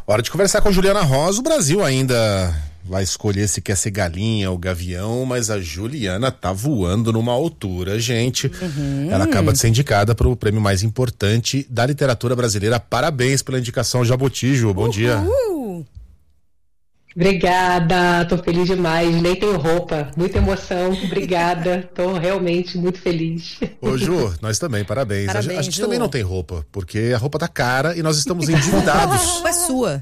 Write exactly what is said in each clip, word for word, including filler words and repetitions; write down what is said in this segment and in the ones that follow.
Hora de conversar com Juliana Rosa. O Brasil ainda vai escolher se quer ser galinha ou gavião, mas a Juliana tá voando numa altura, gente. Uhum. Ela acaba de ser indicada para o prêmio mais importante da literatura brasileira. Parabéns pela indicação, Jabuti, Ju. Bom Uhul. dia. Obrigada, tô feliz demais, nem tenho roupa, muita emoção, obrigada, tô realmente muito feliz. Ô Ju, nós também, parabéns. Parabéns, a gente Ju. também não tem roupa, porque a roupa tá cara e nós estamos endividados. A roupa é sua.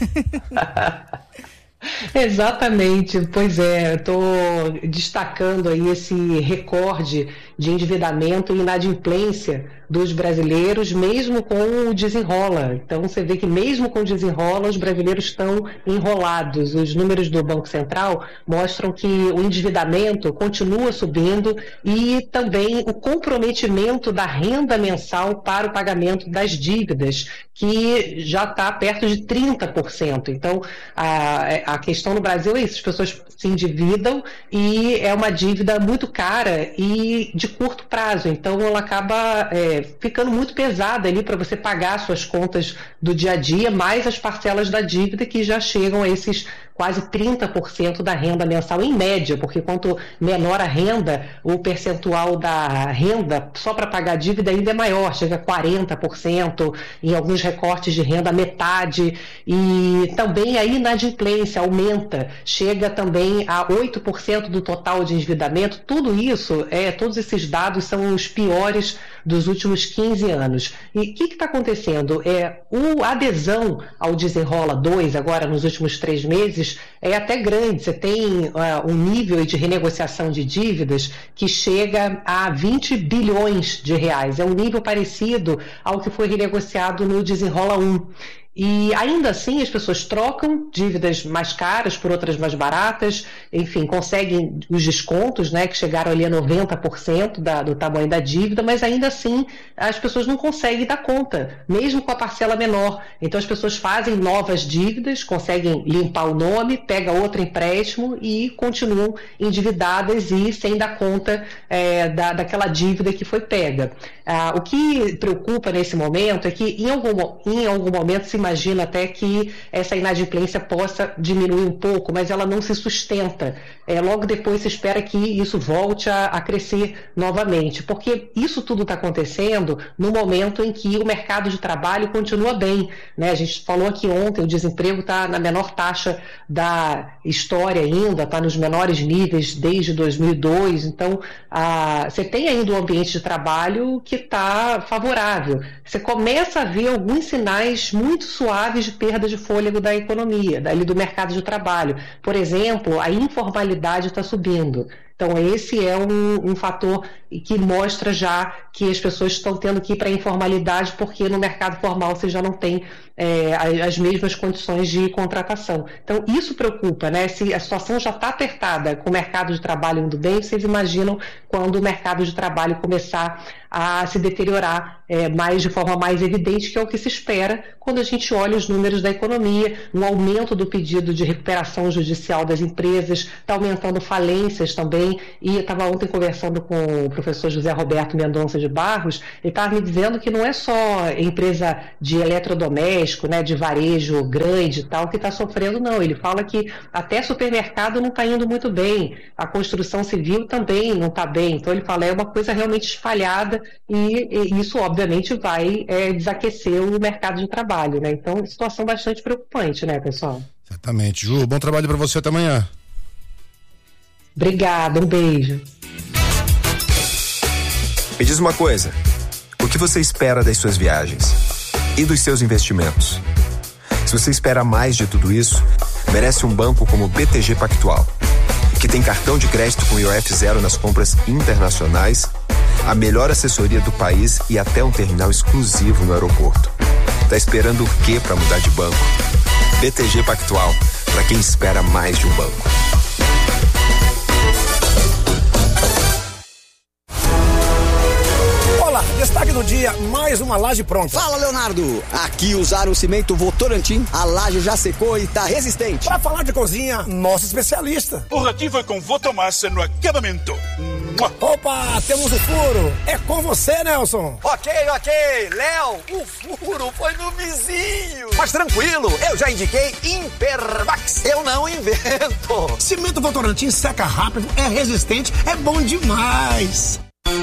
Exatamente, pois é, eu tô destacando aí esse recorde de endividamento e inadimplência dos brasileiros, mesmo com o desenrola. Então você vê que mesmo com o desenrola, os brasileiros estão enrolados. Os números do Banco Central mostram que o endividamento continua subindo e também o comprometimento da renda mensal para o pagamento das dívidas, que já está perto de trinta por cento. Então a, a questão no Brasil é isso, as pessoas se endividam e é uma dívida muito cara e de curto prazo, então ela acaba é, ficando muito pesada ali para você pagar suas contas do dia a dia, mais as parcelas da dívida que já chegam a esses quase trinta por cento da renda mensal em média, porque quanto menor a renda, o percentual da renda só para pagar a dívida ainda é maior, chega a quarenta por cento, em alguns recortes de renda metade, e também a inadimplência aumenta, chega também a oito por cento do total de endividamento. Tudo isso, é, todos esses dados são os piores dos últimos quinze anos. E o que está acontecendo? É, o, a adesão ao Desenrola dois, agora nos últimos três meses, é até grande. Você tem uh, um nível de renegociação de dívidas que chega a vinte bilhões de reais. É um nível parecido ao que foi renegociado no Desenrola um. E ainda assim as pessoas trocam dívidas mais caras por outras mais baratas, enfim, conseguem os descontos, né, que chegaram ali a noventa por cento da, do tamanho da dívida, mas ainda assim as pessoas não conseguem dar conta, mesmo com a parcela menor. Então as pessoas fazem novas dívidas, conseguem limpar o nome, pega outro empréstimo e continuam endividadas e sem dar conta é, da, daquela dívida que foi pega. Ah, o que preocupa nesse momento é que em algum, em algum momento se imagina até que essa inadimplência possa diminuir um pouco, mas ela não se sustenta. É, logo depois se espera que isso volte a, a crescer novamente, porque isso tudo está acontecendo no momento em que o mercado de trabalho continua bem, né? A gente falou aqui ontem, o desemprego está na menor taxa da história ainda, está nos menores níveis desde dois mil e dois, então a, você tem ainda um ambiente de trabalho que está favorável. Você começa a ver alguns sinais muito suaves de perda de fôlego da economia, dali do mercado de trabalho. Por exemplo, a informalidade está subindo. Então esse é um, um fator que mostra já que as pessoas estão tendo que ir para a informalidade, porque no mercado formal você já não tem é, as mesmas condições de contratação. Então isso preocupa, né? Se a situação já está apertada com o mercado de trabalho indo bem, vocês imaginam quando o mercado de trabalho começar a se deteriorar é, mais de forma mais evidente, que é o que se espera quando a gente olha os números da economia, um aumento do pedido de recuperação judicial das empresas, está aumentando falências também, e eu estava ontem conversando com o professor José Roberto Mendonça de Barros, ele estava me dizendo que não é só empresa de eletrodoméstico, né, de varejo grande e tal, que está sofrendo, não. Ele fala que até supermercado não está indo muito bem, a construção civil também não está bem, então ele fala, é uma coisa realmente espalhada, e, e isso obviamente vai é, desaquecer o mercado de trabalho, né? Então, situação bastante preocupante, né, pessoal? Exatamente. Ju, bom trabalho para você até amanhã. Obrigada, um beijo. Me diz uma coisa, o que você espera das suas viagens e dos seus investimentos? Se você espera mais de tudo isso, merece um banco como o B T G Pactual, que tem cartão de crédito com I O F zero nas compras internacionais, a melhor assessoria do país e até um terminal exclusivo no aeroporto. Tá esperando o quê para mudar de banco? B T G Pactual, para quem espera mais de um banco. Olá, destaque do dia, mais uma laje pronta. Fala, Leonardo. Aqui usaram o cimento Votorantim, a laje já secou e tá resistente. Para falar de cozinha, nosso especialista. O ratinho foi com Votomassa no acabamento. Opa, temos o furo. É com você, Nelson. Ok, ok. Léo, o furo foi no vizinho. Mas tranquilo, eu já indiquei Impermax. Eu não invento. Cimento Votorantim seca rápido, é resistente, é bom demais.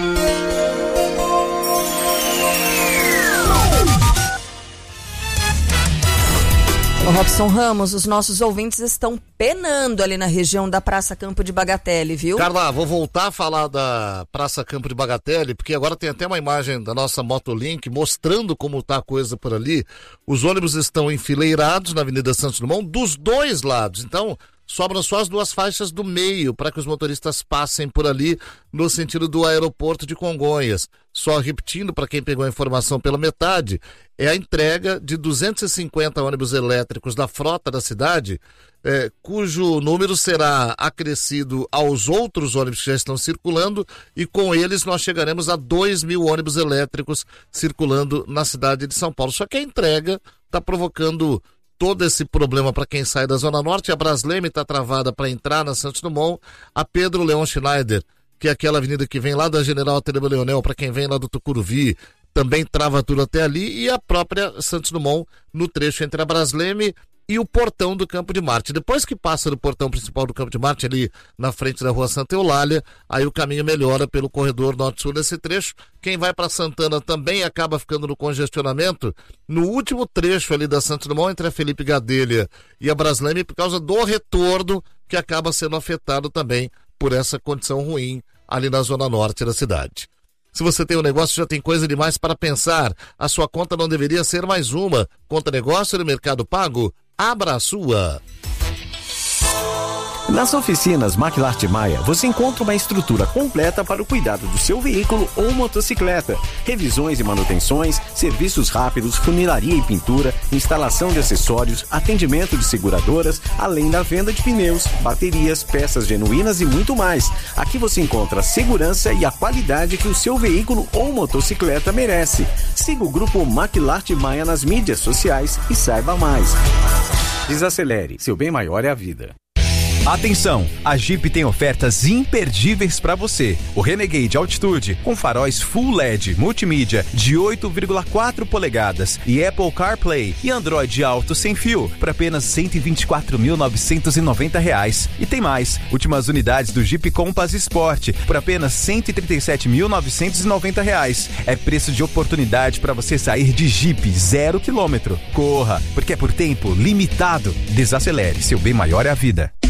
Ô Robson Ramos, os nossos ouvintes estão penando ali na região da Praça Campo de Bagatelle, viu? Carla, vou voltar a falar da Praça Campo de Bagatelle, porque agora tem até uma imagem da nossa Motolink mostrando como está a coisa por ali. Os ônibus estão enfileirados na Avenida Santos Dumont dos dois lados, então sobram só as duas faixas do meio para que os motoristas passem por ali no sentido do aeroporto de Congonhas. Só repetindo para quem pegou a informação pela metade, é a entrega de duzentos e cinquenta ônibus elétricos da frota da cidade, eh, cujo número será acrescido aos outros ônibus que já estão circulando, e com eles nós chegaremos a dois mil ônibus elétricos circulando na cidade de São Paulo. Só que a entrega está provocando todo esse problema para quem sai da Zona Norte. A Brasleme está travada para entrar na Santos Dumont. A Pedro Leon Schneider, que é aquela avenida que vem lá da General Ateneu Leonel, para quem vem lá do Tucuruvi, também trava tudo até ali. E a própria Santos Dumont no trecho entre a Brasleme e o portão do Campo de Marte. Depois que passa do portão principal do Campo de Marte, ali na frente da Rua Santa Eulália, aí o caminho melhora pelo corredor norte-sul desse trecho. Quem vai para Santana também acaba ficando no congestionamento no último trecho ali da Santos Dumont, entre a Felipe Gadelha e a Brasleme, por causa do retorno, que acaba sendo afetado também por essa condição ruim ali na zona norte da cidade. Se você tem um negócio, já tem coisa demais para pensar. A sua conta não deveria ser mais uma. Conta negócio no Mercado Pago? Abra a sua. Nas oficinas McLart Maia, você encontra uma estrutura completa para o cuidado do seu veículo ou motocicleta. Revisões e manutenções, serviços rápidos, funilaria e pintura, instalação de acessórios, atendimento de seguradoras, além da venda de pneus, baterias, peças genuínas e muito mais. Aqui você encontra a segurança e a qualidade que o seu veículo ou motocicleta merece. Siga o grupo McLart Maia nas mídias sociais e saiba mais. Desacelere, seu bem maior é a vida. Atenção, a Jeep tem ofertas imperdíveis para você. O Renegade Altitude com faróis Full L E D multimídia de oito vírgula quatro polegadas e Apple CarPlay e Android Auto sem fio por apenas cento e vinte e quatro mil novecentos e noventa reais. E tem mais, últimas unidades do Jeep Compass Sport por apenas cento e trinta e sete mil novecentos e noventa reais. É preço de oportunidade para você sair de Jeep zero quilômetro. Corra, porque é por tempo limitado. Desacelere, seu bem maior é a vida.